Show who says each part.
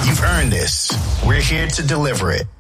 Speaker 1: You've earned this. We're here to deliver it.